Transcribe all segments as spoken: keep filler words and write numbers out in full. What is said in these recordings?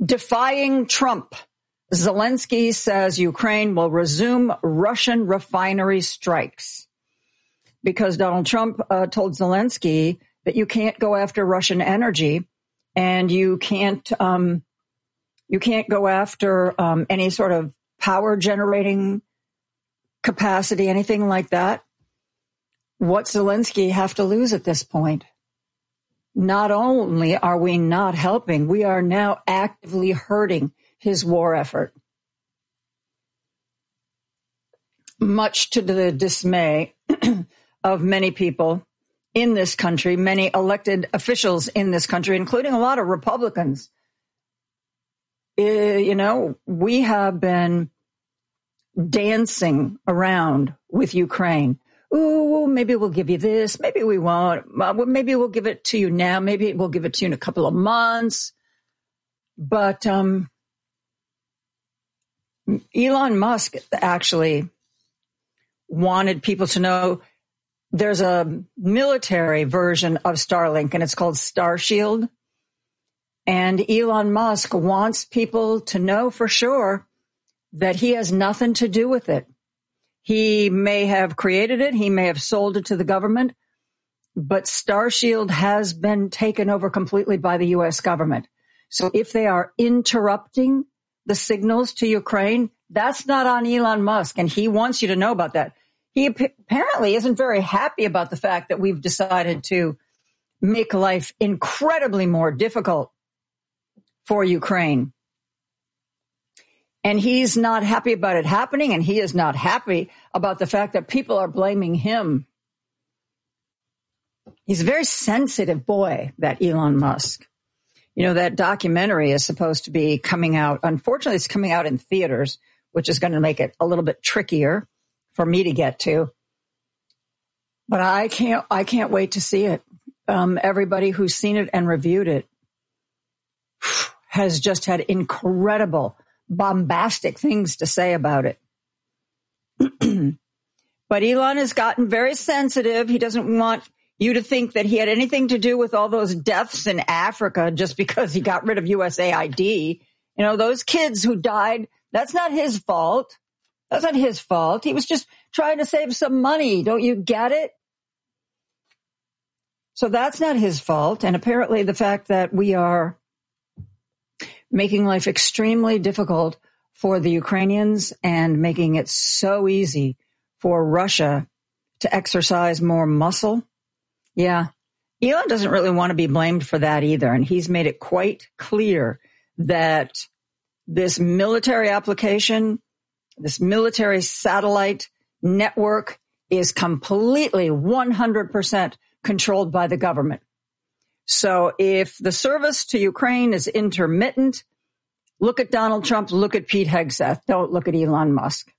Defying Trump, Zelensky says Ukraine will resume Russian refinery strikes. Because Donald Trump uh, told Zelensky that you can't go after Russian energy and you can't um, you can't go after um, any sort of power generating capacity, anything like that. What's Zelensky have to lose at this point? Not only are we not helping, we are now actively hurting his war effort. Much to the dismay of many people in this country, many elected officials in this country, including a lot of Republicans. Uh, you know, we have been dancing around with Ukraine. Ooh, maybe we'll give you this. Maybe we won't. Maybe we'll give it to you now. Maybe we'll give it to you in a couple of months. But um, Elon Musk actually wanted people to know there's a military version of Starlink, and it's called Starshield. And Elon Musk wants people to know for sure that he has nothing to do with it. He may have created it. He may have sold it to the government. But Starshield has been taken over completely by the U S government. So if they are interrupting the signals to Ukraine, that's not on Elon Musk. And he wants you to know about that. He apparently isn't very happy about the fact that we've decided to make life incredibly more difficult for Ukraine. And he's not happy about it happening, and he is not happy about the fact that people are blaming him. He's a very sensitive boy, that Elon Musk. You know, that documentary is supposed to be coming out. Unfortunately, it's coming out in theaters, which is going to make it a little bit trickier for me to get to. But I can't, I can't wait to see it. Um, everybody who's seen it and reviewed it has just had incredible, bombastic things to say about it. But Elon has gotten very sensitive. He doesn't want you to think that he had anything to do with all those deaths in Africa just because he got rid of U S A I D. You know, those kids who died, that's not his fault. That's not his fault. He was just trying to save some money. Don't you get it? So that's not his fault. And apparently the fact that we are making life extremely difficult for the Ukrainians and making it so easy for Russia to exercise more muscle. Yeah, Elon doesn't really want to be blamed for that either. And he's made it quite clear that this military application, this military satellite network is completely one hundred percent controlled by the government. So if the service to Ukraine is intermittent, look at Donald Trump, look at Pete Hegseth. Don't look at Elon Musk.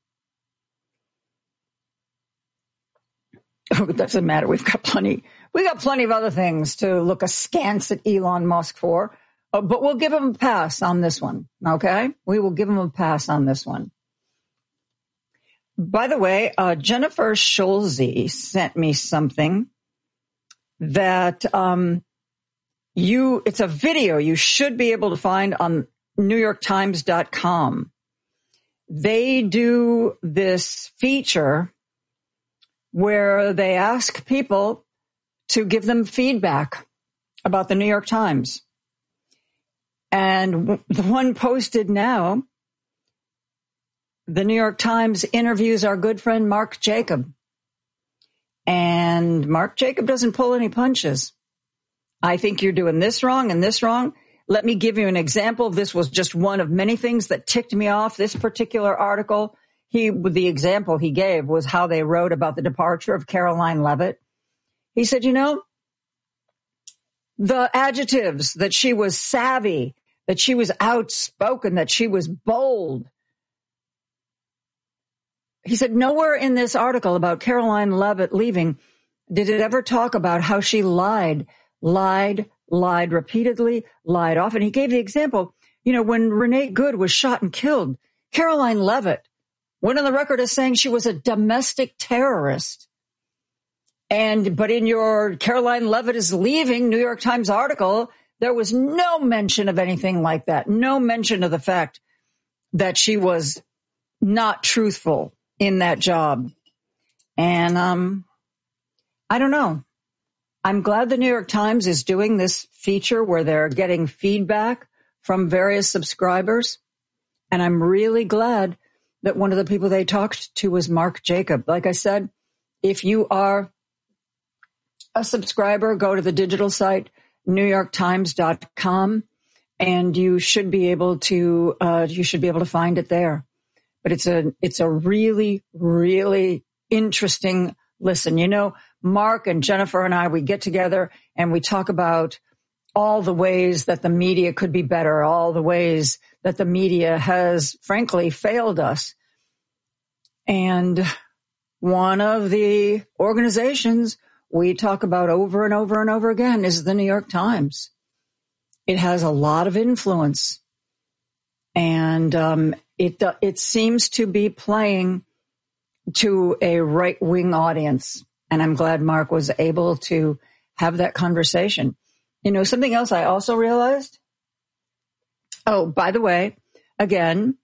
Oh, it doesn't matter. We've got plenty. We got plenty of other things to look askance at Elon Musk for, uh, but we'll give him a pass on this one. Okay, we will give him a pass on this one. By the way, uh, Jennifer Schulze sent me something that um, you. It's a video you should be able to find on New York Times dot com. They do this feature where they ask people to give them feedback about the New York Times. And the one posted now, the New York Times interviews our good friend Mark Jacob. And Mark Jacob doesn't pull any punches. I think you're doing this wrong and this wrong. Let me give you an example. This was just one of many things that ticked me off. This particular article, he, the example he gave was how they wrote about the departure of Caroline Leavitt. He said, you know, the adjectives that she was savvy, that she was outspoken, that she was bold. He said, nowhere in this article about Caroline Leavitt leaving did it ever talk about how she lied, lied, lied repeatedly, lied often. He gave the example, you know, when Renee Good was shot and killed, Caroline Leavitt went on the record as saying she was a domestic terrorist. And, but in your Caroline Leavitt is leaving New York Times article, There was no mention of anything like that. No mention of the fact that she was not truthful in that job. And um, I don't know. I'm glad the New York Times is doing this feature where they're getting feedback from various subscribers. And I'm really glad that one of the people they talked to was Mark Jacob. Like I said, if you are a subscriber, go to the digital site, new york times dot com, and you should be able to, uh, you should be able to find it there. But it's a, it's a really, really interesting listen. You know, Mark and Jennifer and I, we get together and we talk about all the ways that the media could be better, all the ways that the media has, frankly, failed us. And one of the organizations we talk about over and over and over again is the New York Times. It has a lot of influence, and um, it it seems to be playing to a right-wing audience. And I'm glad Mark was able to have that conversation. You know, something else I also realized. Oh, by the way, again,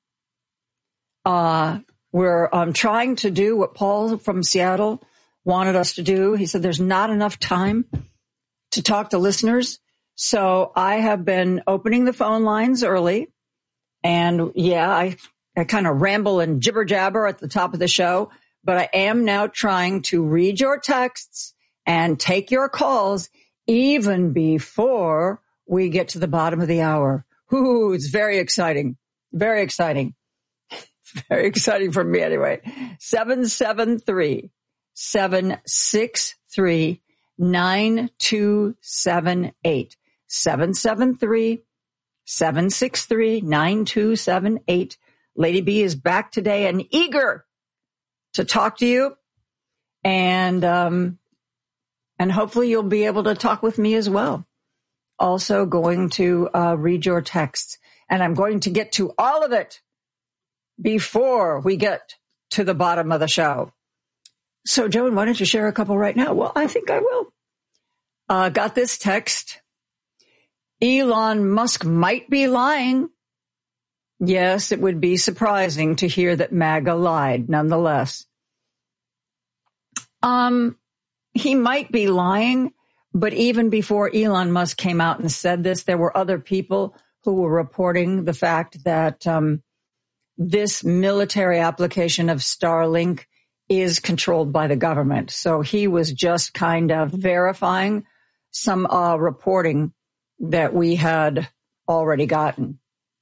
uh, we're um, trying to do what Paul from Seattle wanted us to do. He said there's not enough time to talk to listeners. So I have been opening the phone lines early. And yeah, I, I kind of ramble and jibber jabber at the top of the show, but I am now trying to read your texts and take your calls even before we get to the bottom of the hour. Ooh, it's very exciting. Very exciting. Very exciting for me anyway. seven seven three, seven six three, nine two seven eight. seven seven three, seven six three, nine two seven eight. Lady B is back today and eager to talk to you. And, um, and hopefully you'll be able to talk with me as well. Also going to uh, read your texts. And I'm going to get to all of it before we get to the bottom of the show. So, Joan, why don't you share a couple right now? Well, I think I will. Uh, got this text. Elon Musk might be lying. Yes, it would be surprising to hear that MAGA lied, nonetheless. Um, he might be lying, but even before Elon Musk came out and said this, there were other people who were reporting the fact that um, this military application of Starlink is controlled by the government. So he was just kind of verifying some uh, reporting that we had already gotten.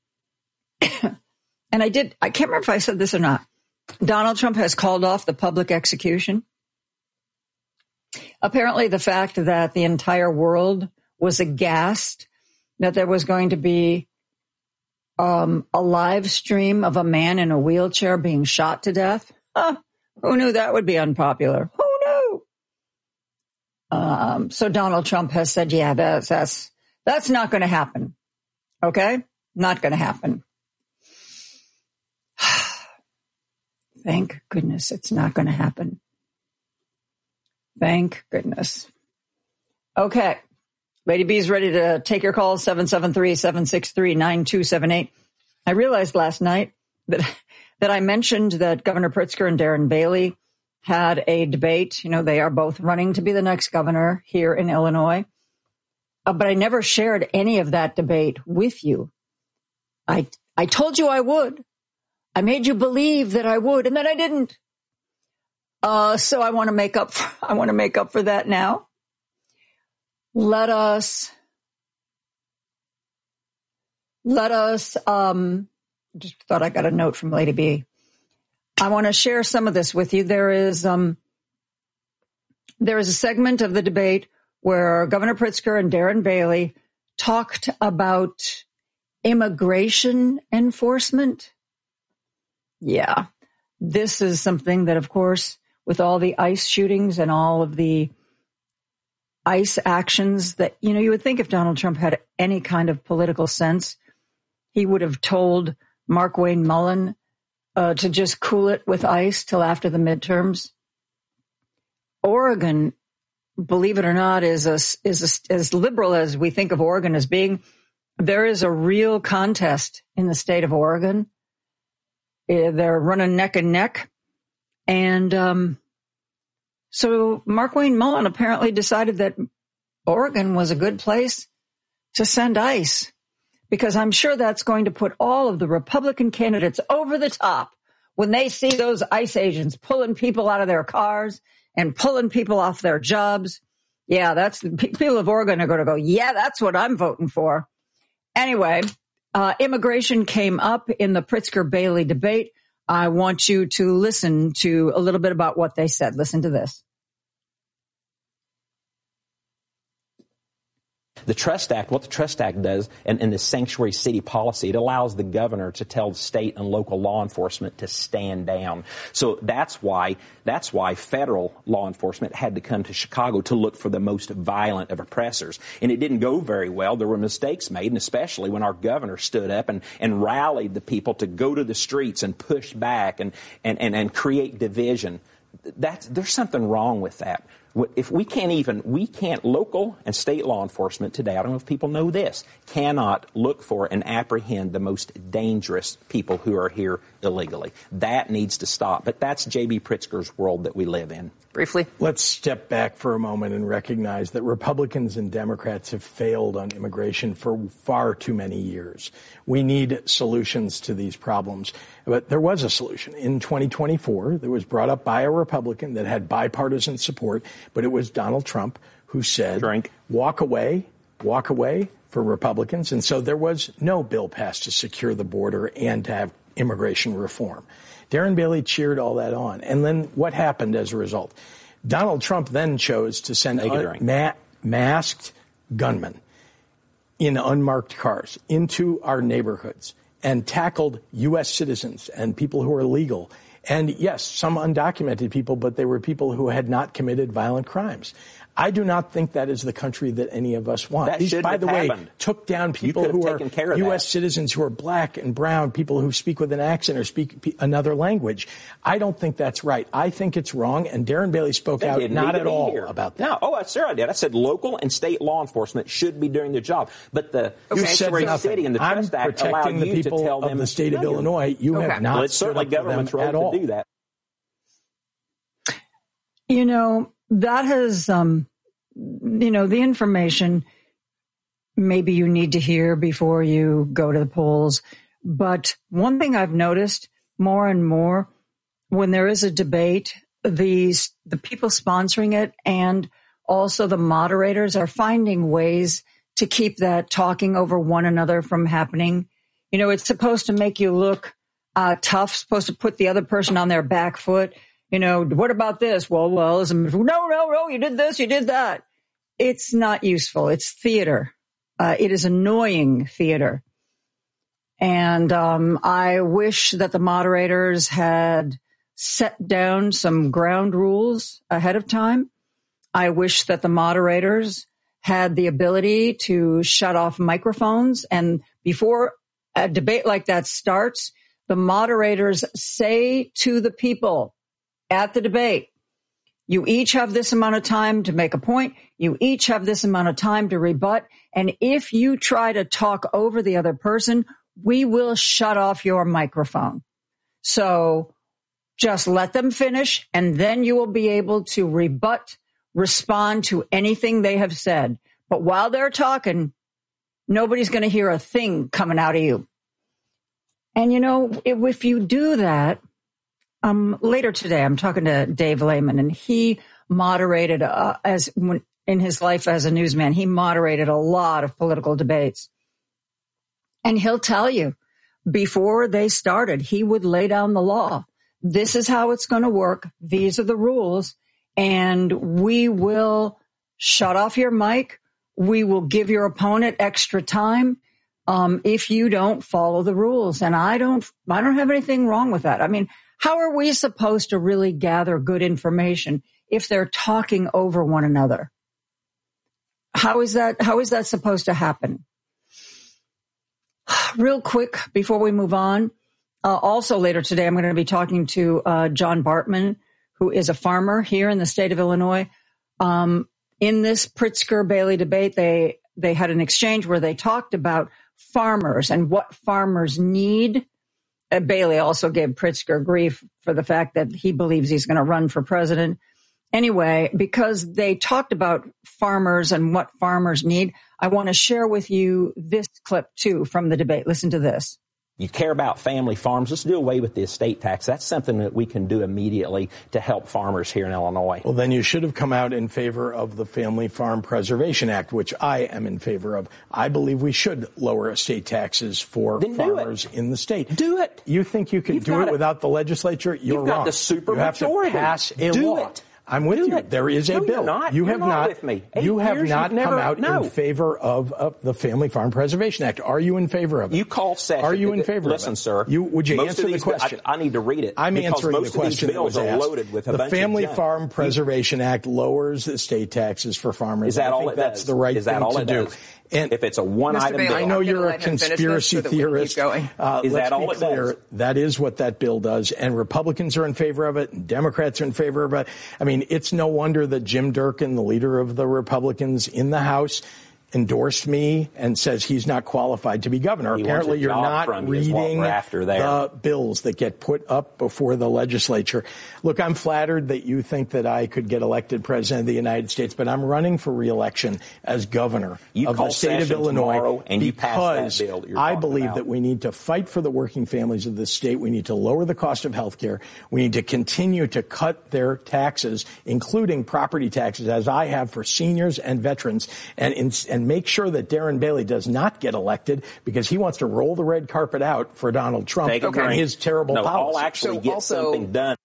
And I did, I can't remember if I said this or not. Donald Trump has called off the public execution. Apparently the fact that the entire world was aghast that there was going to be um, a live stream of a man in a wheelchair being shot to death. Huh, who knew that would be unpopular? Who knew? Um, so Donald Trump has said, yeah, that's, that's, that's not going to happen. Okay? Not going to happen. Thank goodness it's not going to happen. Thank goodness. Okay. Lady B's ready to take your call, seven seven three, seven six three, nine two seven eight. I realized last night that, that I mentioned that Governor Pritzker and Darren Bailey had a debate. You know, they are both running to be the next governor here in Illinois. Uh, but I never shared any of that debate with you. I, I told you I would. I made you believe that I would, and then I didn't. Uh, so I want to make up, for, I want to make up for that now. Let us, let us, um, just thought I got a note from Lady B. I want to share some of this with you. There is, um, there is a segment of the debate where Governor Pritzker and Darren Bailey talked about immigration enforcement. Yeah, this is something that, of course, with all the ICE shootings and all of the ICE actions that, you know, you would think if Donald Trump had any kind of political sense, he would have told Markwayne Mullin uh, to just cool it with ICE till after the midterms. Oregon believe it or not, is a, is a, as liberal as we think of Oregon as being. There is a real contest in the state of Oregon. They're running neck and neck. And um, so Markwayne Mullin apparently decided that Oregon was a good place to send ICE, because I'm sure that's going to put all of the Republican candidates over the top when they see those ICE agents pulling people out of their cars and pulling people off their jobs. Yeah, that's the people of Oregon are going to go, yeah, that's what I'm voting for. Anyway, uh, immigration came up in the Pritzker-Bailey debate. I want you to listen to a little bit about what they said. Listen to this. The Trust Act, what the Trust Act does, and, and the sanctuary city policy, it allows the governor to tell the state and local law enforcement to stand down. So that's why, that's why federal law enforcement had to come to Chicago to look for the most violent of oppressors. And it didn't go very well. There were mistakes made, and especially when our governor stood up and, and rallied the people to go to the streets and push back and, and, and, and create division. That's, there's something wrong with that. If we can't even, we can't, local and state law enforcement today, I don't know if people know this, cannot look for and apprehend the most dangerous people who are here illegally. That needs to stop. But that's J B Pritzker's world that we live in. Briefly. Let's step back for a moment and recognize that Republicans and Democrats have failed on immigration for far too many years. We need solutions to these problems. But there was a solution. In twenty twenty-four, that was brought up by a Republican that had bipartisan support, but it was Donald Trump who said, Drink. walk away, walk away for Republicans. And so there was no bill passed to secure the border and to have immigration reform. Darren Bailey cheered all that on. And then what happened as a result? Donald Trump then chose to send un- ma- masked gunmen in unmarked cars into our neighborhoods and tackled U S citizens and people who are legal. And yes, some undocumented people, but they were people who had not committed violent crimes. I do not think that is the country that any of us want. That These, by the way, happened. took down people who are U S citizens who are black and brown, people who speak with an accent or speak p- another language. I don't think that's right. I think it's wrong, and Darren Bailey spoke They out not at all here. about that. No, oh, sir, I did. I said local and state law enforcement should be doing their job. But the you sanctuary city and the Trust I'm Act allow you the people to tell them of the state of Illinois. You okay. have not well, it's certainly government's role at all. to do that. You know, that has... um. You know, the information maybe you need to hear before you go to the polls. But one thing I've noticed more and more when there is a debate, these, the people sponsoring it and also the moderators are finding ways to keep that talking over one another from happening. You know, it's supposed to make you look uh, tough, supposed to put the other person on their back foot. You know, what about this? Well, well, no, no, no, you did this, you did that. It's not useful. It's theater. Uh, it is annoying theater. And um, I wish that the moderators had set down some ground rules ahead of time. I wish that the moderators had the ability to shut off microphones. And before a debate like that starts, the moderators say to the people at the debate, you each have this amount of time to make a point. You each have this amount of time to rebut. And if you try to talk over the other person, we will shut off your microphone. So just let them finish, and then you will be able to rebut, respond to anything they have said. But while they're talking, nobody's going to hear a thing coming out of you. And, you know, if, if you do that, Um, later today, I'm talking to Dave Lehman, and he moderated, uh, as when, in his life as a newsman, he moderated a lot of political debates. And he'll tell you, before they started, he would lay down the law. This is how it's going to work. These are the rules. And we will shut off your mic. We will give your opponent extra time. Um, if you don't follow the rules. And I don't, I don't have anything wrong with that. I mean, how are we supposed to really gather good information if they're talking over one another? How is that, how is that supposed to happen? Real quick, before we move on, uh, also later today, I'm going to be talking to uh, John Bartman, who is a farmer here in the state of Illinois. Um, in this Pritzker-Bailey debate, they they had an exchange where they talked about farmers and what farmers need. Uh, Bailey also gave Pritzker grief for the fact that he believes he's going to run for president. Anyway, because they talked about farmers and what farmers need, I want to share with you this clip, too, from the debate. Listen to this. You care about family farms, let's do away with the estate tax. That's something that we can do immediately to help farmers here in Illinois. Well, then you should have come out in favor of the Family Farm Preservation Act, which I am in favor of. I believe we should lower estate taxes for then farmers in the state. Do it. You think you can You've do it a, without the legislature? You're you've wrong. Got the super you have majority. to pass a do law. It. I'm with Do you. it. There is a no, bill. You're not. You you're have not, not with me. Eight you have years, not come never, out no. in favor of, of the Family Farm Preservation Act. Are you in favor of it? You call session. Are you in favor Listen, of it? sir. You, would you most answer of these, the question? I, I need to read it. I'm answering most the question. Of these bills that was are asked. loaded with a the bunch Family of junk. Farm Preservation Act lowers estate taxes for farmers. Is that I all think it that's does? the right Is that thing all to it do. does? And if it's a one-item bill, I know you're a conspiracy so theorist. Uh, is let's that all be it clear, does? That is what that bill does, and Republicans are in favor of it, and Democrats are in favor of it. I mean, it's no wonder that Jim Durkin, the leader of the Republicans in the House, endorsed me and says he's not qualified to be governor. He Apparently, you're not reading the bills that get put up before the legislature. Look, I'm flattered that you think that I could get elected president of the United States, but I'm running for re-election as governor you of the state of Illinois and you because that bill that you're I believe about. that we need to fight for the working families of this state. We need to lower the cost of health care. We need to continue to cut their taxes, including property taxes, as I have for seniors and veterans, and in, and make sure that Darren Bailey does not get elected because he wants to roll the red carpet out for Donald Trump and his terrible no, policies. I'll actually so get also, something done.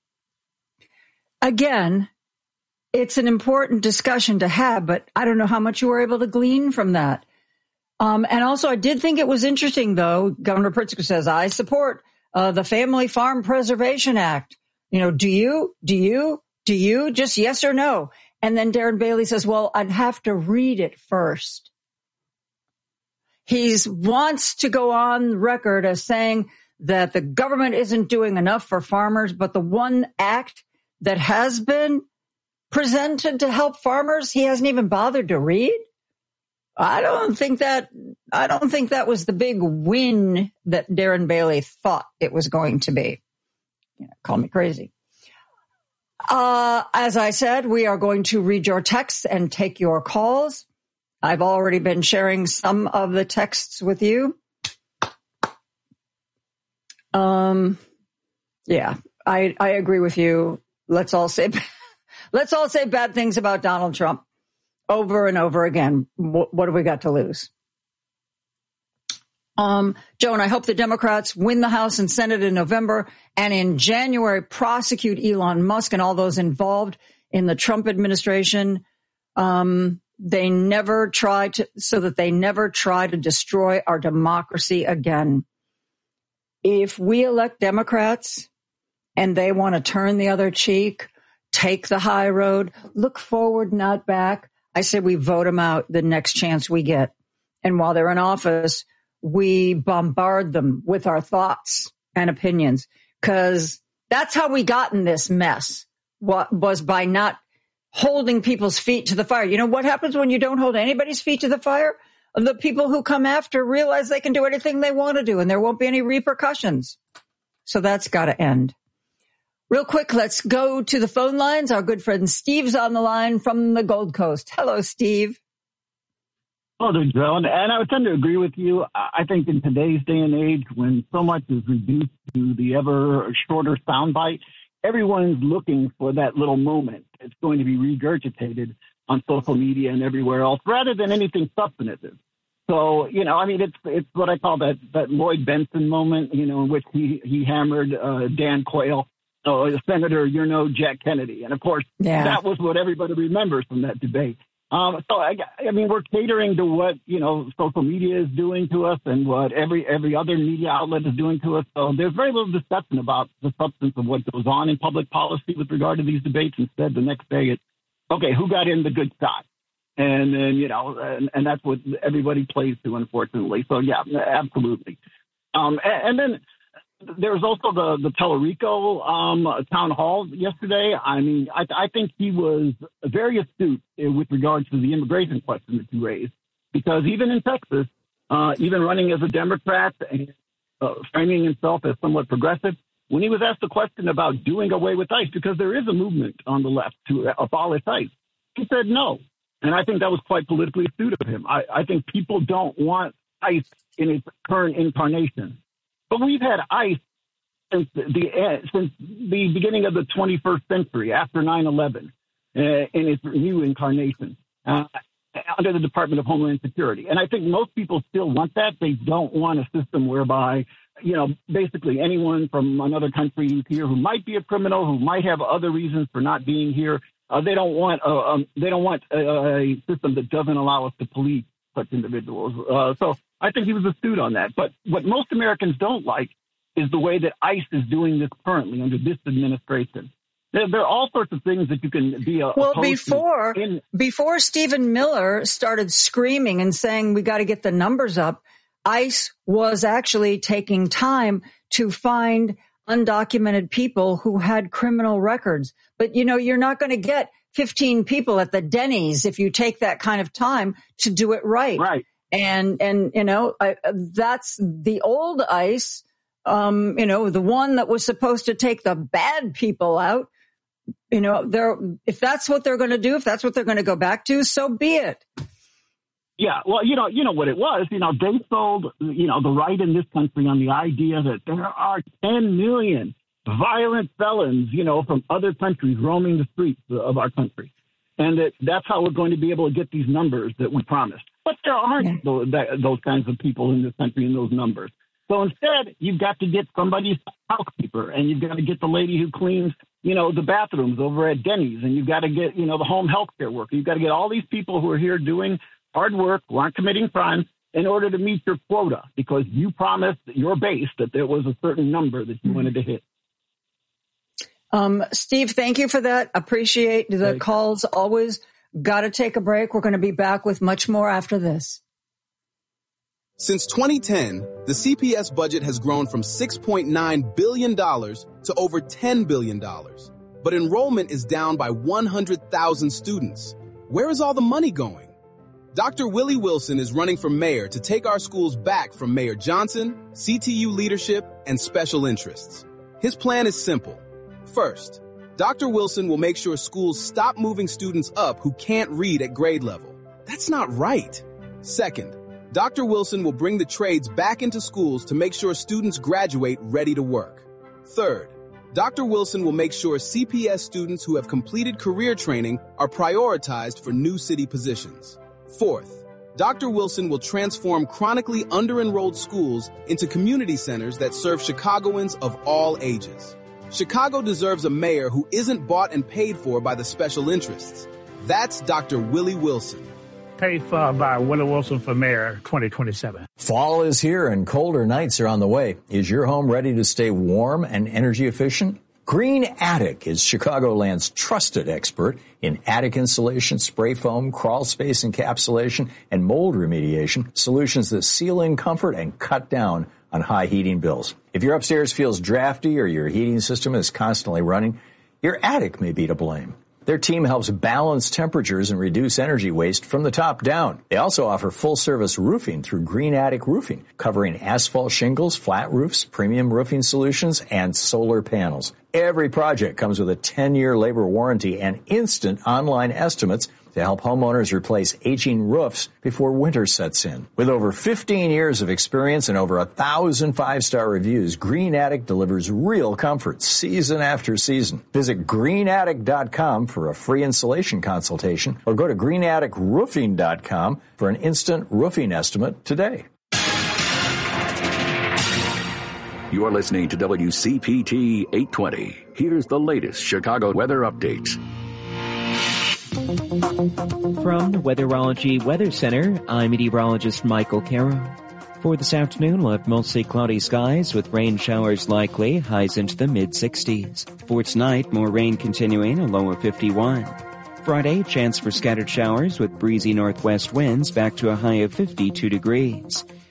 Again, it's an important discussion to have, but I don't know how much you were able to glean from that. Um, and also, I did think it was interesting, though. Governor Pritzker says, I support uh, the Family Farm Preservation Act. You know, do you? Do you? Do you? Just yes or no? And then Darren Bailey says, well, I'd have to read it first. He wants to go on record as saying that the government isn't doing enough for farmers, but the one act that has been presented to help farmers, he hasn't even bothered to read. I don't think that, I don't think that was the big win that Darren Bailey thought it was going to be. You know, call me crazy. Uh, as I said, we are going to read your texts and take your calls. I've already been sharing some of the texts with you. Um, yeah, I, I agree with you. Let's all say, let's all say bad things about Donald Trump over and over again. What, what do we got to lose? Um, Joan, I hope the Democrats win the House and Senate in November and in January prosecute Elon Musk and all those involved in the Trump administration. Um, they never try to, so that they never try to destroy our democracy again. If we elect Democrats and they want to turn the other cheek, take the high road, look forward, not back, I say we vote them out the next chance we get. And while they're in office, we bombard them with our thoughts and opinions, because that's how we got in this mess, what was by not holding people's feet to the fire. You know what happens when you don't hold anybody's feet to the fire? The people who come after realize they can do anything they want to do and there won't be any repercussions. So that's got to end. Real quick, let's go to the phone lines. Our good friend Steve's on the line from the Gold Coast. Hello, Steve. Hello, Joan. And I would tend to agree with you. I think in today's day and age, when so much is reduced to the ever shorter soundbite, everyone's looking for that little moment. It's going to be regurgitated on social media and everywhere else, rather than anything substantive. So, you know, I mean, it's it's what I call that, that Lloyd Benson moment, you know, in which he, he hammered uh, Dan Quayle, oh, Senator, you're no Jack Kennedy. And, of course, yeah. that was what everybody remembers from that debate. Um, so, I, I mean, we're catering to what, you know, social media is doing to us and what every every other media outlet is doing to us. So there's very little discussion about the substance of what goes on in public policy with regard to these debates. Instead, the next day it's, okay, who got in the good side? And then, you know, and, and that's what everybody plays to, unfortunately. So, yeah, absolutely. Um, and, and then there was also the, the Tellerico um, town hall yesterday. I mean, I, I think he was very astute with regards to the immigration question that you raised, because even in Texas, uh, even running as a Democrat and uh, framing himself as somewhat progressive, when he was asked the question about doing away with ICE, because there is a movement on the left to abolish ICE, he said no. And I think that was quite politically astute of him. I, I think people don't want ICE in its current incarnation. But we've had ICE since the uh, since the beginning of the twenty-first century, after nine eleven, uh, in its new incarnation, uh, under the Department of Homeland Security. And I think most people still want that. They don't want a system whereby, you know, basically anyone from another country who's here who might be a criminal, who might have other reasons for not being here, uh, they don't want a, um, they don't want a, a system that doesn't allow us to police such individuals. Uh, so I think he was astute on that. But what most Americans don't like is the way that ICE is doing this currently under this administration. There, there are all sorts of things that you can be uh, well opposed before to in, before Stephen Miller started screaming and saying we got to get the numbers up. ICE was actually taking time to find undocumented people who had criminal records. But, you know, you're not going to get fifteen people at the Denny's if you take that kind of time to do it right. Right. And, and you know, I, that's the old ICE, um, you know, the one that was supposed to take the bad people out. You know, they're, if that's what they're going to do, if that's what they're going to go back to, so be it. Yeah, well, you know, you know what it was. You know, they sold, you know, the right in this country on the idea that there are ten million violent felons, you know, from other countries roaming the streets of our country, and that that's how we're going to be able to get these numbers that we promised. But there aren't yeah. those, that, those kinds of people in this country in those numbers. So instead, you've got to get somebody's housekeeper, and you've got to get the lady who cleans, you know, the bathrooms over at Denny's, and you've got to get, you know, the home health care worker. You've got to get all these people who are here doing hard work, who aren't committing crimes, in order to meet your quota, because you promised your base that there was a certain number that you wanted to hit. Um, Steve, thank you for that. Appreciate the Thanks. calls. Always got to take a break. We're going to be back with much more after this. Since twenty ten, the C P S budget has grown from six point nine billion dollars to over ten billion dollars. But enrollment is down by one hundred thousand students. Where is all the money going? Doctor Willie Wilson is running for mayor to take our schools back from Mayor Johnson, C T U leadership, and special interests. His plan is simple. First, Doctor Wilson will make sure schools stop moving students up who can't read at grade level. That's not right. Second, Doctor Wilson will bring the trades back into schools to make sure students graduate ready to work. Third, Doctor Wilson will make sure C P S students who have completed career training are prioritized for new city positions. Fourth, Doctor Wilson will transform chronically under-enrolled schools into community centers that serve Chicagoans of all ages. Chicago deserves a mayor who isn't bought and paid for by the special interests. That's Doctor Willie Wilson. Paid for by Willie Wilson for mayor twenty twenty-seven. Fall is here and colder nights are on the way. Is your home ready to stay warm and energy efficient? Green Attic is Chicagoland's trusted expert in attic insulation, spray foam, crawl space encapsulation, and mold remediation, solutions that seal in comfort and cut down on high heating bills. If your upstairs feels drafty or your heating system is constantly running, your attic may be to blame. Their team helps balance temperatures and reduce energy waste from the top down. They also offer full-service roofing through Green Attic Roofing, covering asphalt shingles, flat roofs, premium roofing solutions, and solar panels. Every project comes with a ten-year labor warranty and instant online estimates to help homeowners replace aging roofs before winter sets in. With over fifteen years of experience and over a thousand five-star reviews, Green Attic delivers real comfort season after season. Visit green attic dot com for a free installation consultation or go to green attic roofing dot com for an instant roofing estimate today. You are listening to W C P T eight twenty. Here's the latest Chicago weather updates. From the Weatherology Weather Center, I'm meteorologist Michael Caro. For this afternoon, we'll have mostly cloudy skies with rain showers likely, highs into the mid-sixties. For tonight, more rain continuing, a low of fifty-one. Friday, chance for scattered showers with breezy northwest winds back to a high of fifty-two degrees.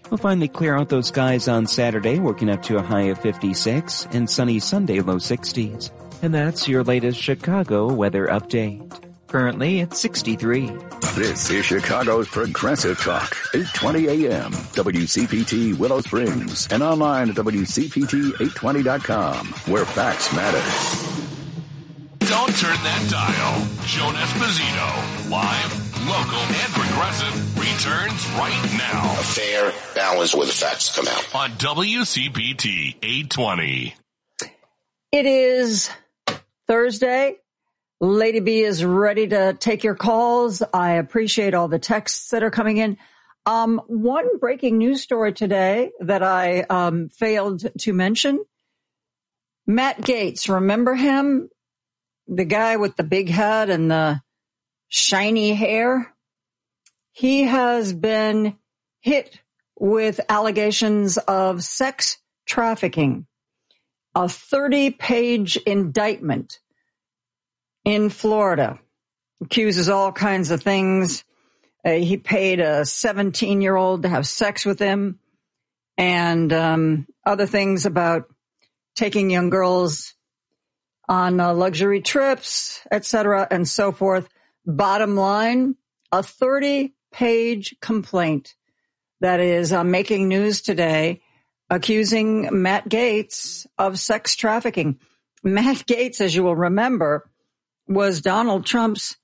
We'll finally clear out those skies on Saturday, working up to a high of fifty-six, and sunny Sunday, low sixties. And that's your latest Chicago weather update. Currently, it's sixty-three. This is Chicago's Progressive Talk, eight twenty A M, W C P T Willow Springs, and online at W C P T eight twenty dot com, where facts matter. Don't turn that dial. Joan Esposito, live, local, and progressive, returns right now. A fair balance where the facts come out. On W C P T eight twenty. It is Thursday. Lady B is ready to take your calls. I appreciate all the texts that are coming in. Um, one breaking news story today that I um, failed to mention. Matt Gaetz, remember him? The guy with the big head and the shiny hair? He has been hit with allegations of sex trafficking. A thirty-page indictment in Florida accuses all kinds of things. Uh, he paid a seventeen-year-old to have sex with him, and um, other things about taking young girls on uh, luxury trips, et cetera, and so forth. Bottom line, a thirty-page complaint that is uh, making news today, accusing Matt Gaetz of sex trafficking. Matt Gaetz, as you will remember, was Donald Trump's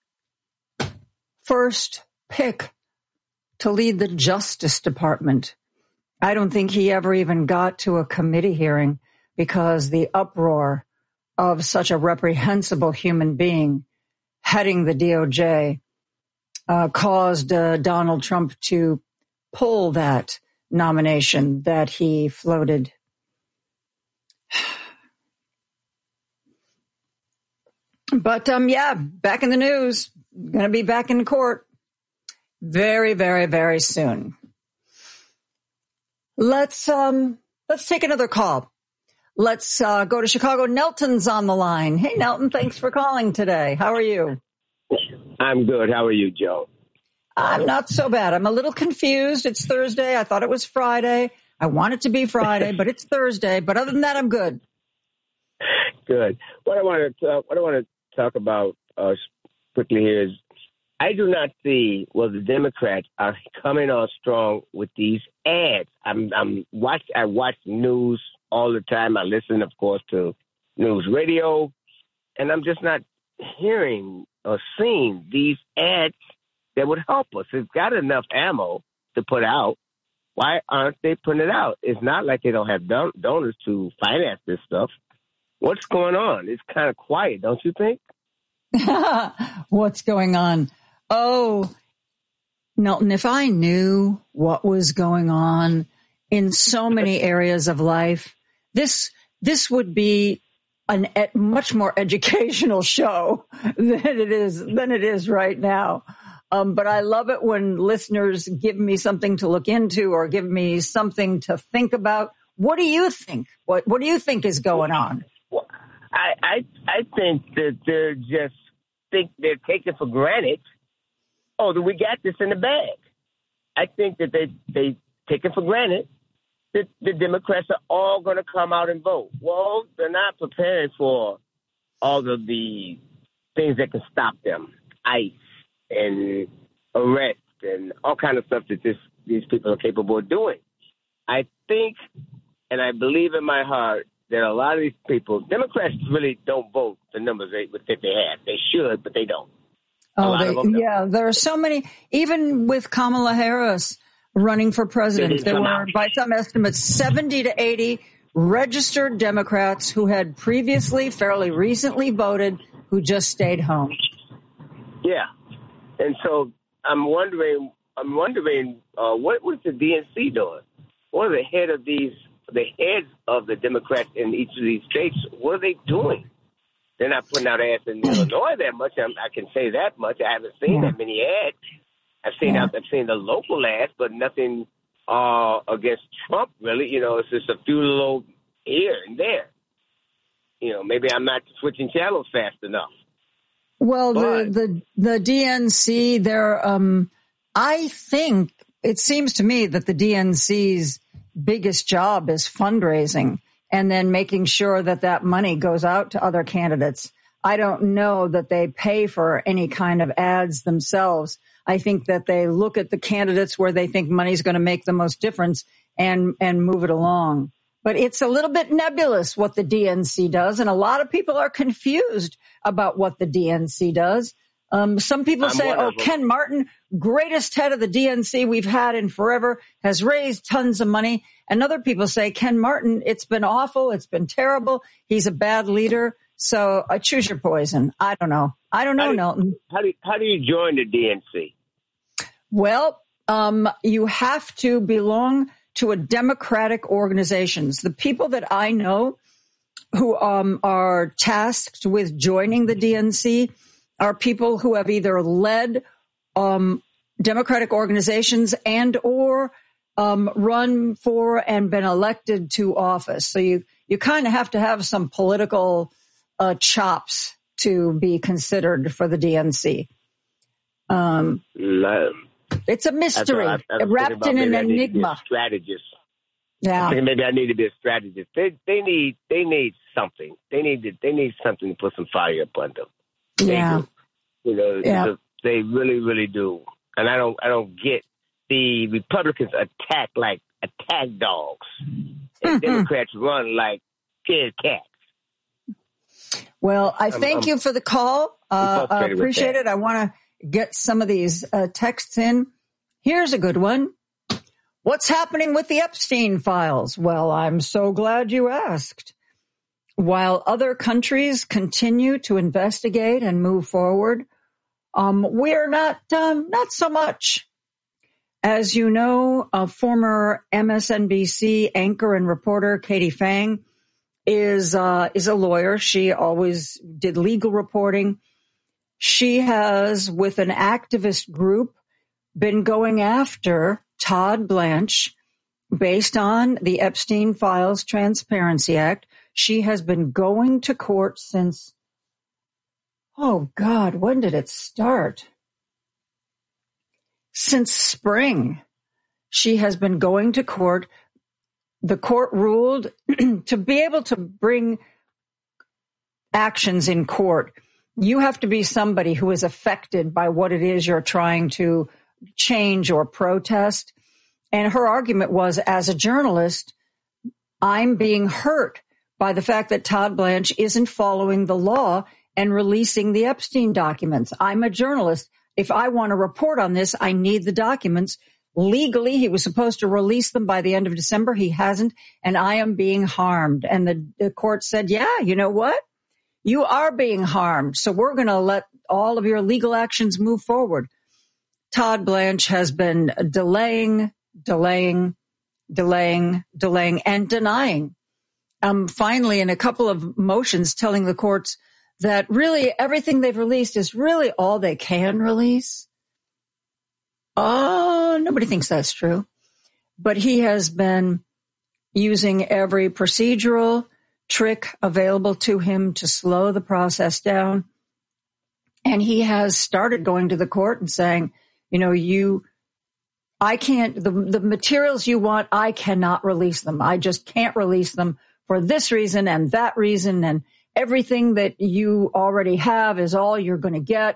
first pick to lead the Justice Department. I don't think he ever even got to a committee hearing because the uproar of such a reprehensible human being heading the D O J uh, caused uh, Donald Trump to pull that nomination that he floated. But, um, yeah, back in the news, going to be back in court very, very, very soon. Let's, um, let's take another call. Let's, uh, go to Chicago. Nelton's on the line. Hey, Nelton, thanks for calling today. How are you? I'm good. How are you, Joe? I'm not so bad. I'm a little confused. It's Thursday. I thought it was Friday. I want it to be Friday, but it's Thursday. But other than that, I'm good. Good. What I want to, uh, what I want to talk about uh, quickly here is I do not see, well, the Democrats are coming on strong with these ads. I'm, I'm watch, I watch news all the time. I listen, of course, to news radio, and I'm just not hearing or seeing these ads that would help us. They've got enough ammo to put out. Why aren't they putting it out? It's not like they don't have don- donors to finance this stuff. What's going on? It's kind of quiet, don't you think? What's going on? Oh, Nelton, if I knew what was going on in so many areas of life, this this would be a ed- much more educational show than it is than it is right now. Um, but I love it when listeners give me something to look into or give me something to think about. What do you think? What What do you think is going on? Well, I, I I think that they're just think they're taking for granted. Oh, that we got this in the bag. I think that they they take it for granted that the Democrats are all going to come out and vote. Well, they're not preparing for all of the things that can stop them, ICE and arrest and all kind of stuff that this these people are capable of doing. I think, and I believe in my heart, that a lot of these people, Democrats really don't vote the numbers they, that they have. They should, but they don't. Oh, they, yeah, there are so many, even with Kamala Harris running for president, there were, out. by some estimates, seventy to eighty registered Democrats who had previously, fairly recently voted, who just stayed home. Yeah. And so I'm wondering, I'm wondering, uh, what was the D N C doing? What are the head of these, the heads of the Democrats in each of these states, what are they doing? They're not putting out ads in Illinois that much. I'm, I can say that much. I haven't seen yeah. that many ads. I've seen yeah. I've seen the local ads, but nothing uh, against Trump, really. You know, it's just a few little here and there. You know, maybe I'm not switching channels fast enough. Well, but, the, the the D N C, they're, um, I think it seems to me that the D N C's biggest job is fundraising and then making sure that that money goes out to other candidates. I don't know that they pay for any kind of ads themselves. I think that they look at the candidates where they think money's going to make the most difference and, and move it along. But it's a little bit nebulous what the D N C does, and a lot of people are confused about what the D N C does. Um, some people I'm say, oh, Ken Martin, greatest head of the D N C we've had in forever, has raised tons of money. And other people say, Ken Martin, it's been awful. It's been terrible. He's a bad leader. So uh, choose your poison. I don't know. I don't know, how do, Nelton. How do, how do you join the D N C? Well, um, you have to belong to a democratic organizations. The people that I know who um, are tasked with joining the D N C are people who have either led um, democratic organizations and or um, run for and been elected to office. So you, you kind of have to have some political uh, chops to be considered for the D N C. Um, it's a mystery I, I, I wrapped in an enigma. Strategist. Yeah. I think maybe I need to be a strategist. They they need they need something. They need to, they need something to put some fire up on them. Yeah. You know, yeah. they really, really do. And I don't, I don't get the Republicans attack like attack dogs, and mm-hmm. Democrats run like scared cats. Well, I I'm, thank I'm, you for the call. Uh, I appreciate it. I want to get some of these uh, texts in. Here's a good one. What's happening with the Epstein files? Well, I'm so glad you asked. While other countries continue to investigate and move forward, um, we're not, um, not so much. As you know, a former M S N B C anchor and reporter, Katie Fang, is, uh, is a lawyer. She always did legal reporting. She has, with an activist group, been going after Todd Blanche based on the Epstein Files Transparency Act. She has been going to court since, oh God, when did it start? Since spring. She has been going to court. The court ruled to be able to bring actions in court, you have to be somebody who is affected by what it is you're trying to change or protest. And her argument was, as a journalist, I'm being hurt by the fact that Todd Blanche isn't following the law and releasing the Epstein documents. I'm a journalist. If I want to report on this, I need the documents. Legally, he was supposed to release them by the end of December. He hasn't, and I am being harmed. And the, the court said, yeah, you know what? You are being harmed. So we're going to let all of your legal actions move forward. Todd Blanche has been delaying, delaying, delaying, delaying, and denying. Um, finally, in a couple of motions telling the courts that really everything they've released is really all they can release. Oh, nobody thinks that's true. But he has been using every procedural trick available to him to slow the process down. And he has started going to the court and saying, you know, you, I can't, the, the materials you want, I cannot release them. I just can't release them for this reason and that reason. And everything that you already have is all you're going to get.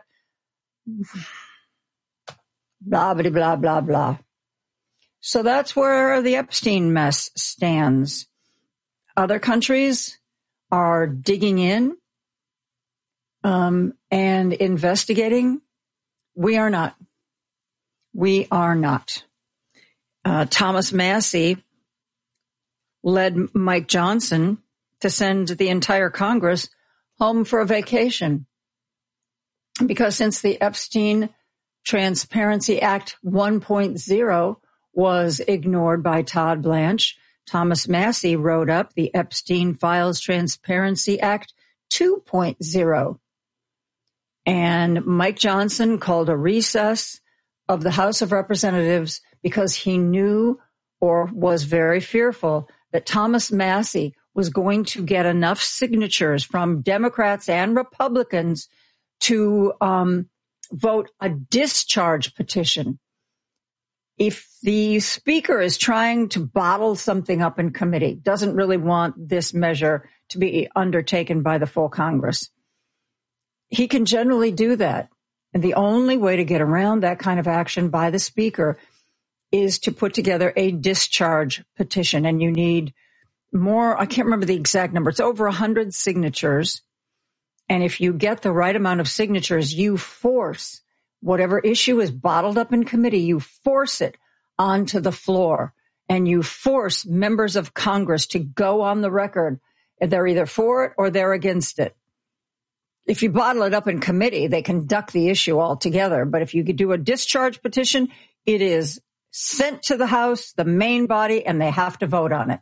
Blah, blah, blah, blah, blah. So that's where the Epstein mess stands. Other countries are digging in um, and investigating. We are not. We are not. Uh, Thomas Massie led Mike Johnson to send the entire Congress home for a vacation. Because since the Epstein Transparency Act one point oh was ignored by Todd Blanche, Thomas Massie wrote up the Epstein Files Transparency Act two point oh. And Mike Johnson called a recess of the House of Representatives because he knew or was very fearful that Thomas Massie was going to get enough signatures from Democrats and Republicans to um, vote a discharge petition. if the speaker is trying to bottle something up in committee, doesn't really want this measure to be undertaken by the full Congress, he can generally do that. And the only way to get around that kind of action by the speaker is to put together a discharge petition. And you need more, I can't remember the exact number. It's over one hundred signatures. And if you get the right amount of signatures, you force whatever issue is bottled up in committee, you force it onto the floor, and you force members of Congress to go on the record. They're either for it or they're against it. If you bottle it up in committee, they can duck the issue altogether. But if you could do a discharge petition, it is sent to the House, the main body, and they have to vote on it.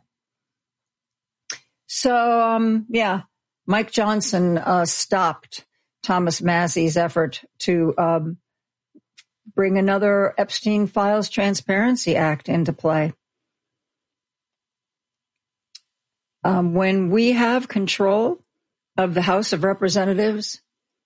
So, um, yeah, Mike Johnson uh, stopped Thomas Massie's effort to um, bring another Epstein Files Transparency Act into play. Um, when we have control of the House of Representatives,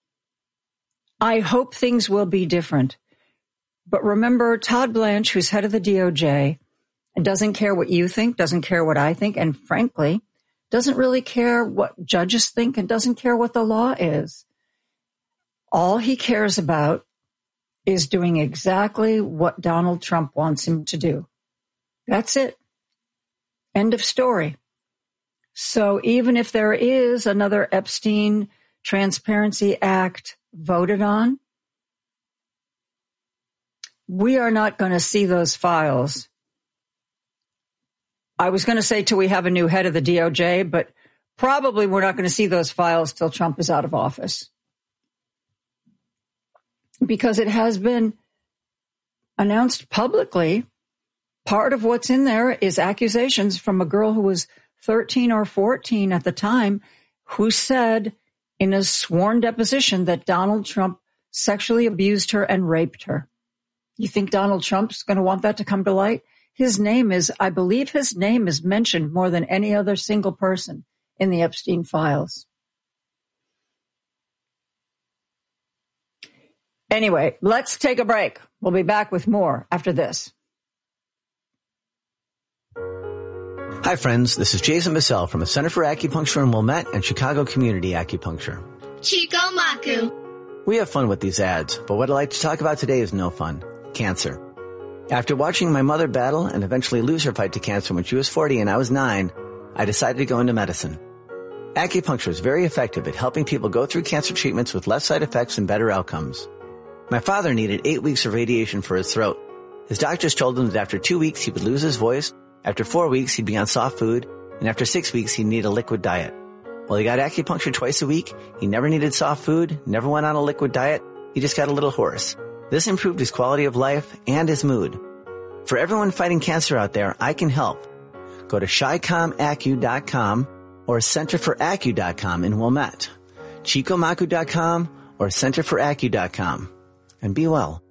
I hope things will be different. But remember, Todd Blanche, who's head of the D O J, doesn't care what you think, doesn't care what I think, and frankly, doesn't really care what judges think and doesn't care what the law is. All he cares about is doing exactly what Donald Trump wants him to do. That's it. End of story. So even if there is another Epstein Transparency Act voted on, we are not going to see those files. I was going to say till we have a new head of the D O J, but probably we're not going to see those files till Trump is out of office. Because it has been announced publicly, part of what's in there is accusations from a girl who was thirteen or fourteen at the time, who said in a sworn deposition that Donald Trump sexually abused her and raped her. You think Donald Trump's going to want that to come to light? His name is, I believe his name is mentioned more than any other single person in the Epstein files. Anyway, let's take a break. We'll be back with more after this. Hi, friends. This is Jason Bissell from the Center for Acupuncture in Wilmette and Chicago Community Acupuncture. Chico Maku. We have fun with these ads, but what I'd like to talk about today is no fun. Cancer. After watching my mother battle and eventually lose her fight to cancer when she was forty and I was nine, I decided to go into medicine. Acupuncture is very effective at helping people go through cancer treatments with less side effects and better outcomes. My father needed eight weeks of radiation for his throat. His doctors told him that after two weeks he would lose his voice, after four weeks he'd be on soft food, and after six weeks he'd need a liquid diet. Well, he got acupuncture twice a week, he never needed soft food, never went on a liquid diet, he just got a little hoarse. This improved his quality of life and his mood. For everyone fighting cancer out there, I can help. Go to chi com acu dot com or center for acu dot com in Wilmette, chico maku dot com or center for acu dot com. And be well.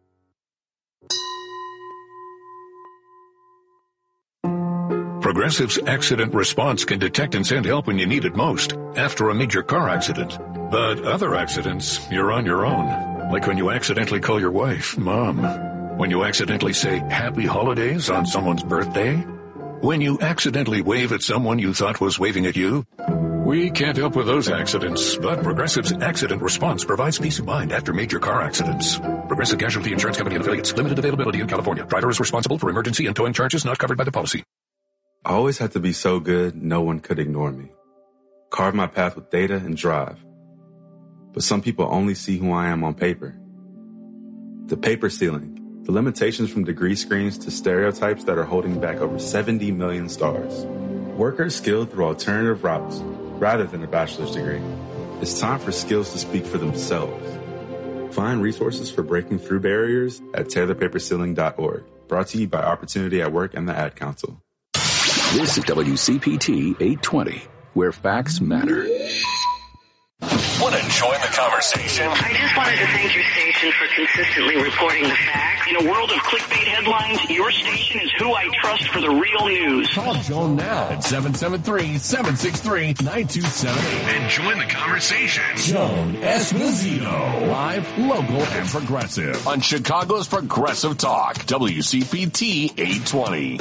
Progressive's accident response can detect and send help when you need it most after a major car accident. But other accidents, you're on your own. Like when you accidentally call your wife Mom. When you accidentally say Happy Holidays on someone's birthday. When you accidentally wave at someone you thought was waving at you. We can't help with those accidents, but Progressive's accident response provides peace of mind after major car accidents. Progressive Casualty Insurance Company and affiliates. Limited availability in California. Driver is responsible for emergency and towing charges not covered by the policy. I always had to be so good, no one could ignore me. Carve my path with data and drive. But some people only see who I am on paper. The paper ceiling. The limitations from degree screens to stereotypes that are holding back over seventy million stars. Workers skilled through alternative routes rather than a bachelor's degree. It's time for skills to speak for themselves. Find resources for breaking through barriers at tear the paper ceiling dot org. Brought to you by Opportunity at Work and the Ad Council. This is W C P T eight twenty, where facts matter. Want to join the conversation? I just wanted to thank your station for consistently reporting the facts. In a world of clickbait headlines, your station is who I trust for the real news. Call Joan now at seven seven three, seven six three, nine two seven eight and join the conversation. Joan Esposito. Live, local, and progressive on Chicago's Progressive Talk. W C P T eight twenty.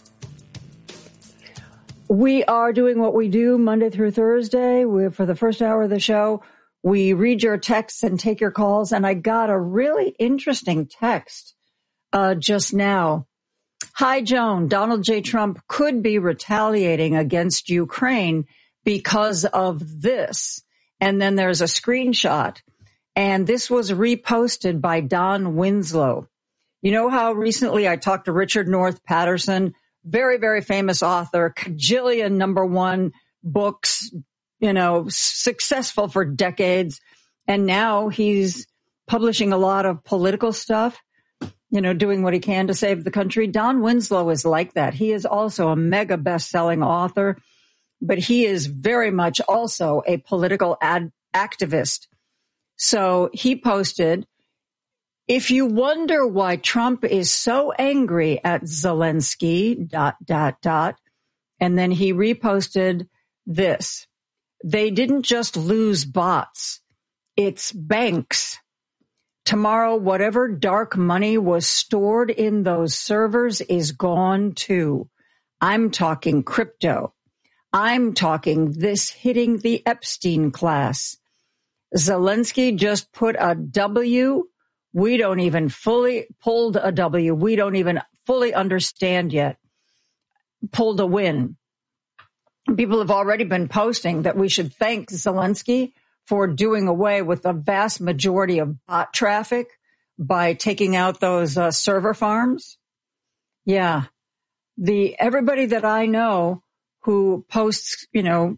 We are doing what we do Monday through Thursday. We, for the first hour of the show, we read your texts and take your calls. And I got a really interesting text uh, just now. Hi, Joan. Donald J. Trump could be retaliating against Ukraine because of this. And then there's a screenshot. And this was reposted by Don Winslow. You know how recently I talked to Richard North Patterson, very, very famous author, cajillion number one books, you know, successful for decades. And now he's publishing a lot of political stuff, you know, doing what he can to save the country. Don Winslow is like that. He is also a mega best-selling author, but he is very much also a political ad- activist. So he posted, if you wonder why Trump is so angry at Zelensky, dot, dot, dot, and then he reposted this. They didn't just lose bots. It's banks. Tomorrow, whatever dark money was stored in those servers is gone too. I'm talking crypto. I'm talking this hitting the Epstein class. Zelensky just put a W. We don't even fully pulled a W. We don't even fully understand yet. Pulled a win. People have already been posting that we should thank Zelensky for doing away with the vast majority of bot traffic by taking out those uh, server farms. Yeah. The everybody that I know who posts, you know,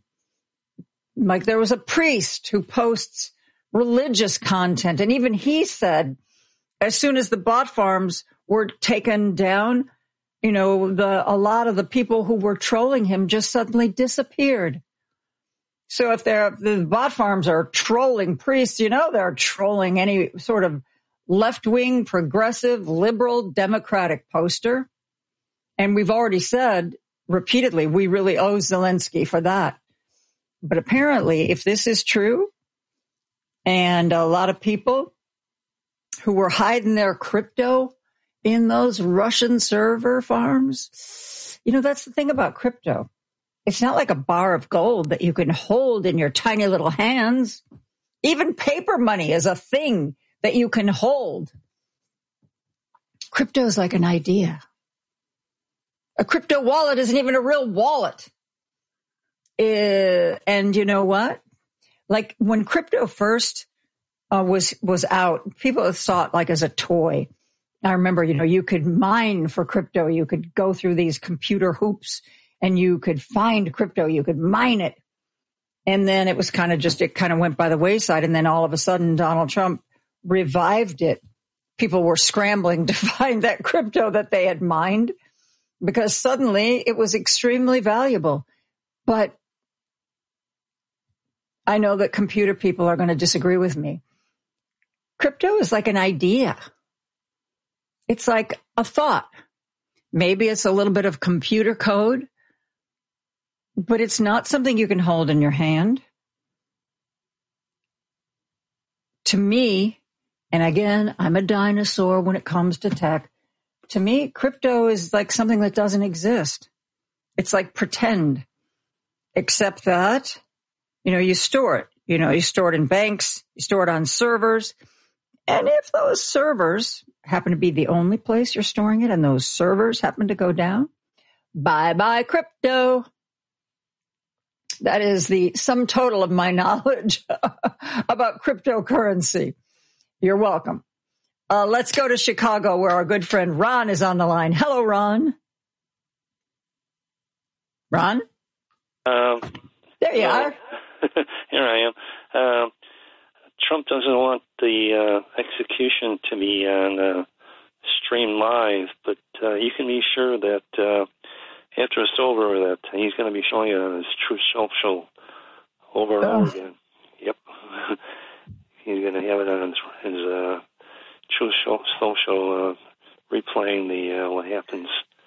like there was a priest who posts religious content. And even he said, as soon as the bot farms were taken down, you know, the, a lot of the people who were trolling him just suddenly disappeared. So if they're, the bot farms are trolling priests, you know, they're trolling any sort of left-wing, progressive, liberal, democratic poster. And we've already said repeatedly, we really owe Zelensky for that. But apparently, if this is true, and a lot of people who were hiding their crypto in those Russian server farms, you know, that's the thing about crypto. It's not like a bar of gold that you can hold in your tiny little hands. Even paper money is a thing that you can hold. Crypto is like an idea. A crypto wallet isn't even a real wallet. Uh, and you know what? Like when crypto first uh, was was out, people saw it like as a toy. I remember, you know, you could mine for crypto. You could go through these computer hoops and you could find crypto. You could mine it. And then it was kind of just, it kind of went by the wayside. And then all of a sudden, Donald Trump revived it. People were scrambling to find that crypto that they had mined because suddenly it was extremely valuable. But I know that computer people are going to disagree with me. Crypto is like an idea. It's like a thought. Maybe it's a little bit of computer code, but it's not something you can hold in your hand. To me, and again, I'm a dinosaur when it comes to tech. To me, crypto is like something that doesn't exist. It's like pretend, except that, you know, you store it. You know, you store it in banks, you store it on servers. And if those servers happen to be the only place you're storing it and those servers happen to go down, bye-bye crypto. That is the sum total of my knowledge about cryptocurrency. You're welcome. Uh, let's go to Chicago where our good friend Ron is on the line. Hello, Ron. Ron? Um, there you well, are. Here I am. Uh, Trump doesn't want the uh, execution to be on uh, stream live, but uh, you can be sure that uh, after it's over, that he's going to be showing it on his Truth Social over and oh. over again. Yep. He's going to have it on his, his uh, Truth Social uh, replaying the uh, what happens.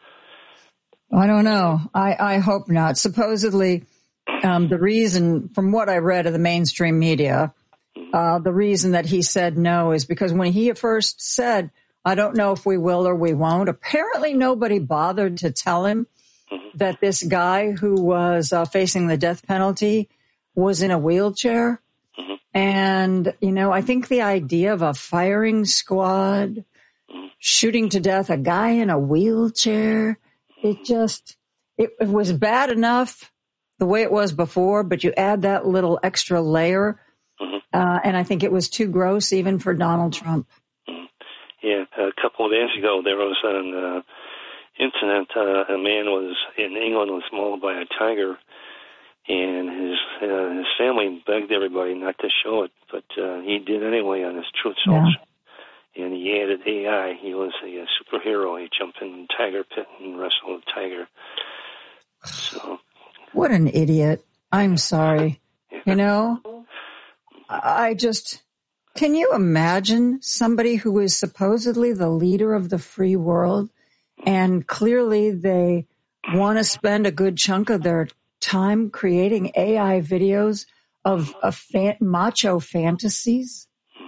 I don't know. I, I hope not. Supposedly, um, the reason, from what I read of the mainstream media, uh, the reason that he said no is because when he first said, I don't know if we will or we won't, apparently nobody bothered to tell him mm-hmm. that this guy who was uh, facing the death penalty was in a wheelchair. Mm-hmm. And, you know, I think the idea of a firing squad mm-hmm. shooting to death a guy in a wheelchair, it just, it, it was bad enough the way it was before, but you add that little extra layer, mm-hmm. uh, and I think it was too gross even for Donald Trump. Mm-hmm. Yeah, a couple of days ago there was an uh, incident. Uh, a man was in England was mauled by a tiger, and his uh, his family begged everybody not to show it, but uh, he did anyway on his Truth Social. Yeah. And he added A I. He was a, a superhero. He jumped in the tiger pit and wrestled a tiger. So, what an idiot. I'm sorry. Yeah. You know, I just, can you imagine somebody who is supposedly the leader of the free world, and clearly they want to spend a good chunk of their time creating A I videos of, of fan, macho fantasies?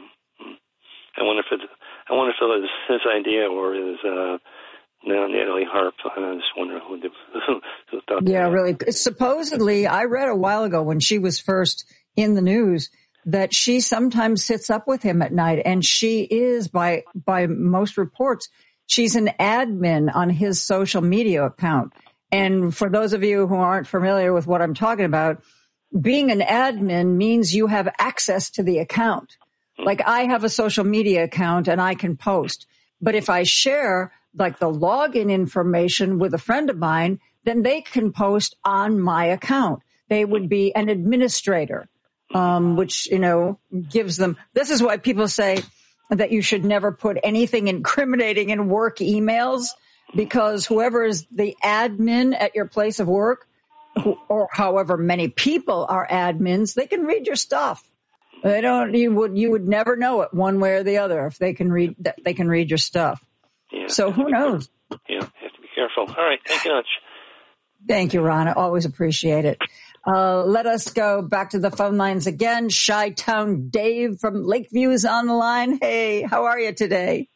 I wonder if it, I wonder if it was his idea or is uh, Natalie Harp. I just wonder who, who, who thought Yeah, that. really. Supposedly, I read a while ago when she was first in the news that she sometimes sits up with him at night, and she is, by by most reports, she's an admin on his social media account. And for those of you who aren't familiar with what I'm talking about, being an admin means you have access to the account. Like, I have a social media account and I can post. But if I share, like, the login information with a friend of mine, then they can post on my account. They would be an administrator, um, which, you know, gives them. This is why people say that you should never put anything incriminating in work emails, because whoever is the admin at your place of work, who, or however many people are admins, they can read your stuff. They don't. You would. You would never know it one way or the other if they can read. They can read your stuff. Yeah, so who knows? Yeah, have to be careful. All right. Thank you much. Thank you, Ron. I always appreciate it. Uh, let us go back to the phone lines again. Chi-Town Dave from Lakeview is on the line. Hey, how are you today?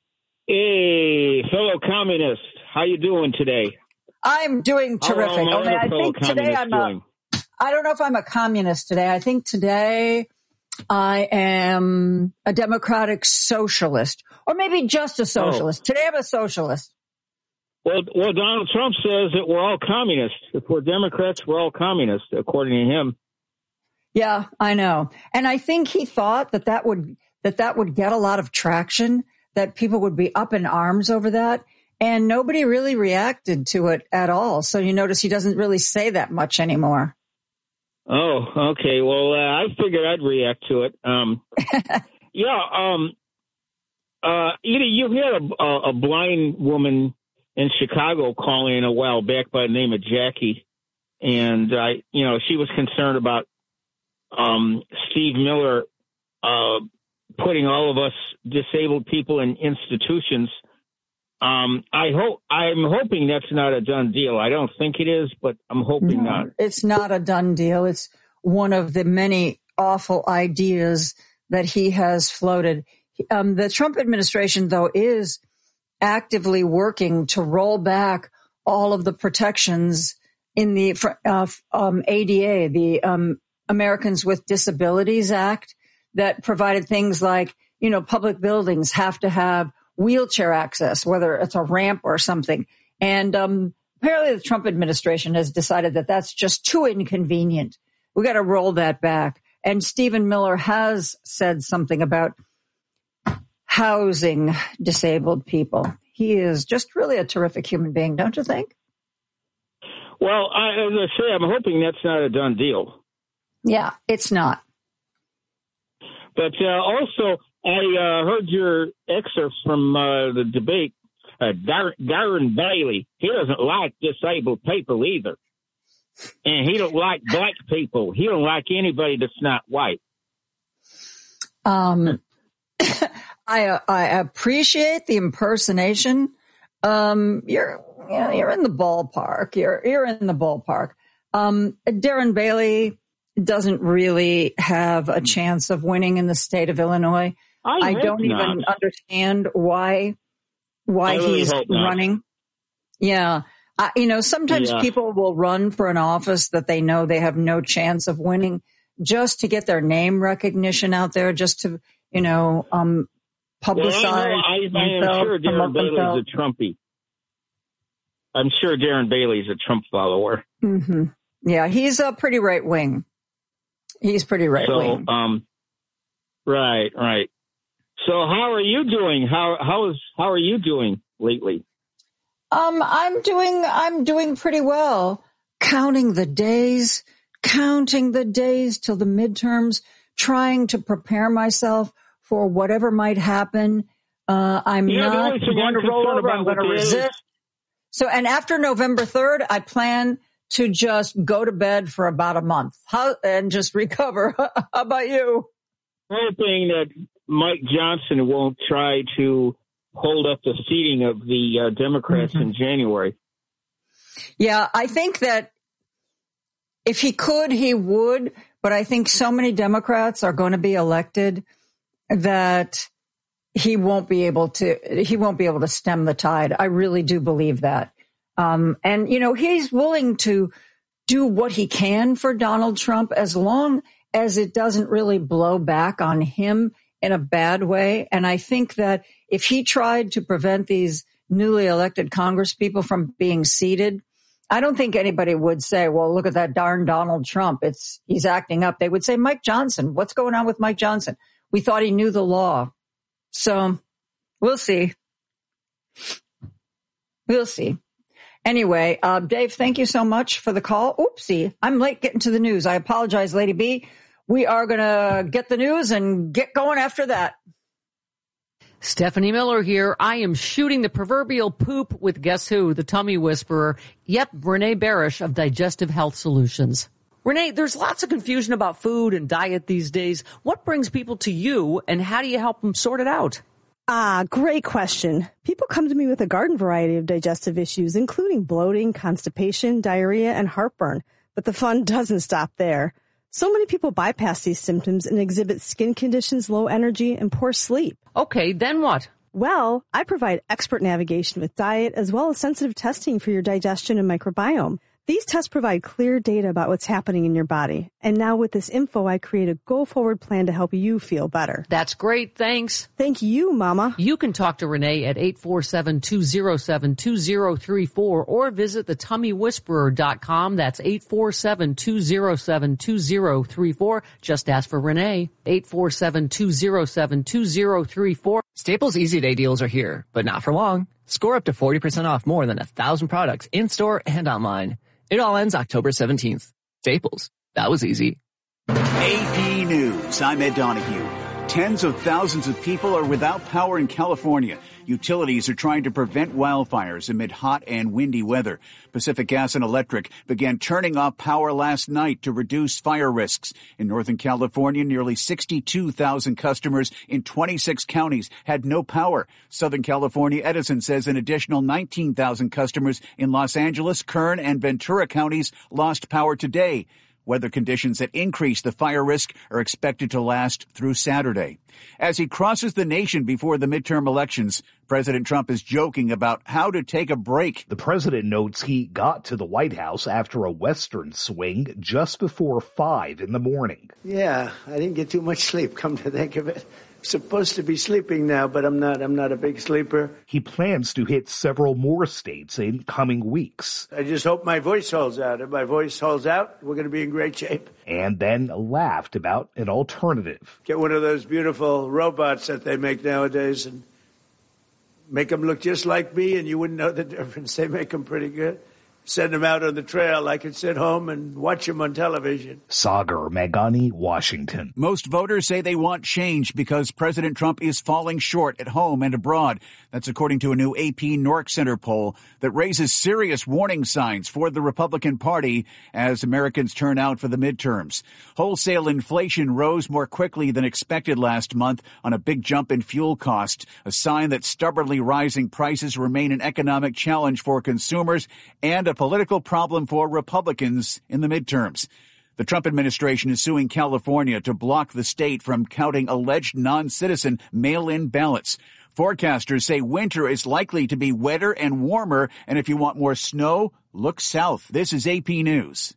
Hey, fellow communist. How you doing today? I'm doing terrific. How, Only I think today I'm doing? a. I don't know if I'm a communist today. I think today I am a democratic socialist, or maybe just a socialist. Oh. Today I'm a socialist. Well, well, Donald Trump says that we're all communists. If we're Democrats, we're all communists, according to him. Yeah, I know. And I think he thought that that would, that that would get a lot of traction, that people would be up in arms over that. And nobody really reacted to it at all. So you notice he doesn't really say that much anymore. Oh, okay. Well, uh, I figured I'd react to it. Um, yeah. Um, uh, you know, you had a, a blind woman in Chicago calling in a while back by the name of Jackie. And I, you know, she was concerned about, um, Steve Miller, uh, putting all of us disabled people in institutions. Um, I hope, I'm hoping that's not a done deal. I don't think it is, but I'm hoping no, not. It's not a done deal. It's one of the many awful ideas that he has floated. Um, the Trump administration, though, is actively working to roll back all of the protections in the uh, um, A D A, the um, Americans with Disabilities Act, that provided things like, you know, public buildings have to have wheelchair access, whether it's a ramp or something. And um, apparently the Trump administration has decided that that's just too inconvenient. We got to roll that back. And Stephen Miller has said something about housing disabled people. He is just really a terrific human being, don't you think? Well, I, as I say, I'm hoping that's not a done deal. Yeah, it's not. But uh, also, I uh, heard your excerpts from uh, the debate. Uh, Dar- Darren Bailey, he doesn't like disabled people either. And he don't like black people. He don't like anybody that's not white. Um, I I appreciate the impersonation. Um, you're you know, you're in the ballpark. You're you're in the ballpark. Um, Darren Bailey doesn't really have a chance of winning in the state of Illinois. I, I don't even not. understand why why really he's hope not. running. Yeah. Uh, you know, sometimes Yeah. people will run for an office that they know they have no chance of winning just to get their name recognition out there, just to, you know, um, publicize. Well, I, know, I, I am themselves, sure Darren promote Bailey's themselves. a Trumpy. I'm sure Darren Bailey's a Trump follower. Mm-hmm. Yeah, he's a pretty right wing. He's pretty right So, wing. um, right, right. So, how are you doing? How how is how are you doing lately? Um, I'm doing, I'm doing pretty well. Counting the days, counting the days till the midterms, trying to prepare myself for whatever might happen. Uh, I'm Yeah, the not only thing going I'm to roll concerned over. I'm about going to with this- resist. So, and after November third, I plan to just go to bed for about a month How, and just recover. How about you? Hoping that Mike Johnson won't try to hold up the seating of the uh, Democrats Mm-hmm. in January. Yeah, I think that if he could, he would. But I think so many Democrats are going to be elected that he won't be able to, he won't be able to stem the tide. I really do believe that. Um, and, you know, he's willing to do what he can for Donald Trump as long as it doesn't really blow back on him in a bad way. And I think that if he tried to prevent these newly elected Congress people from being seated, I don't think anybody would say, well, look at that darn Donald Trump. It's, he's acting up. They would say, Mike Johnson, what's going on with Mike Johnson? We thought he knew the law. So we'll see. We'll see. Anyway, uh, Dave, thank you so much for the call. Oopsie, I'm late getting to the news. I apologize, Lady B. We are going to get the news and get going after that. Stephanie Miller here. I am shooting the proverbial poop with guess who? The tummy whisperer. Yep, Renee Barish of Digestive Health Solutions. Renee, there's lots of confusion about food and diet these days. What brings people to you, and how do you help them sort it out? Ah, great question. People come to me with a garden variety of digestive issues, including bloating, constipation, diarrhea, and heartburn. But the fun doesn't stop there. So many people bypass these symptoms and exhibit skin conditions, low energy, and poor sleep. Okay, then what? Well, I provide expert navigation with diet as well as sensitive testing for your digestion and microbiome. These tests provide clear data about what's happening in your body. And now with this info, I create a go-forward plan to help you feel better. That's great. Thanks. Thank you, Mama. You can talk to Renee at eight four seven, two oh seven, two oh three four or visit the tummy whisperer dot com. That's eight four seven, two oh seven, two oh three four. Just ask for Renee. eight four seven, two oh seven, two oh three four. Staples Easy Day deals are here, but not for long. Score up to forty percent off more than a thousand products in-store and online. It all ends October seventeenth. Staples. That was easy. A P News. I'm Ed Donahue. Tens of thousands of people are without power in California. Utilities are trying to prevent wildfires amid hot and windy weather. Pacific Gas and Electric began turning off power last night to reduce fire risks. In Northern California, nearly sixty-two thousand customers in twenty-six counties had no power. Southern California Edison says an additional nineteen thousand customers in Los Angeles, Kern, and Ventura counties lost power today. Weather conditions that increase the fire risk are expected to last through Saturday. As he crosses the nation before the midterm elections, President Trump is joking about how to take a break. The president notes he got to the White House after a Western swing just before five in the morning. Yeah, I didn't get too much sleep, come to think of it. Supposed to be sleeping now, but I'm not. I'm not a big sleeper. He plans to hit several more states in coming weeks. I just hope my voice holds out. If my voice holds out, we're going to be in great shape. And then laughed about an alternative. Get one of those beautiful robots that they make nowadays and make them look just like me, and you wouldn't know the difference. They make them pretty good. send them out on the trail. I could sit home and watch them on television. Sagar Meghani, Washington. Most voters say they want change because President Trump is falling short at home and abroad. That's according to a new A P Nork Center poll that raises serious warning signs for the Republican Party as Americans turn out for the midterms. Wholesale inflation rose more quickly than expected last month on a big jump in fuel cost, a sign that stubbornly rising prices remain an economic challenge for consumers and a political problem for Republicans in the midterms. The Trump administration is suing California to block the state from counting alleged non-citizen mail-in ballots. Forecasters say winter is likely to be wetter and warmer, and if you want more snow, look south. This is A P News.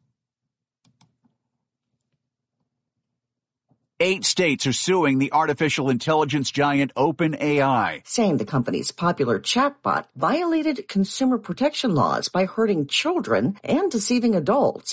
Eight states are suing the artificial intelligence giant OpenAI, saying the company's popular chatbot violated consumer protection laws by hurting children and deceiving adults.